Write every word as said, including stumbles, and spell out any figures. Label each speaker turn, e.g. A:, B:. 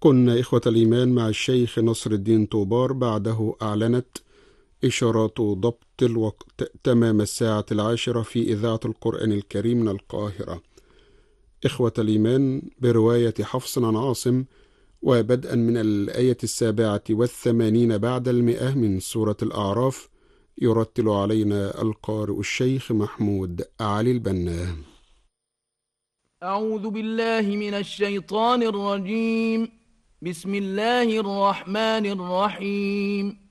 A: كنا إخوة الإيمان مع الشيخ نصر الدين طوبار. بعده أعلنت إشارات ضبط الوقت تمام الساعة العاشرة في إذاعة القرآن الكريم من القاهرة. إخوة الإيمان، برواية حفص عن عاصم، وبدءا من الآية السابعة والثمانين بعد المئة من سورة الأعراف، يرتل علينا القارئ الشيخ محمود علي البنا.
B: أعوذ بالله من الشيطان الرجيم. بسم الله الرحمن الرحيم.